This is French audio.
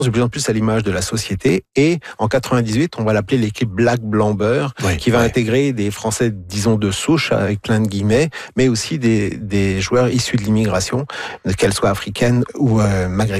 de plus en plus à l'image de la société. Et en 98, on va l'appeler l'équipe Black Blanc Beurre, qui va intégrer des Français, disons, de souche, avec plein de guillemets, mais aussi des joueurs issus de l'immigration, qu'elle soit africaine ou maghrébine.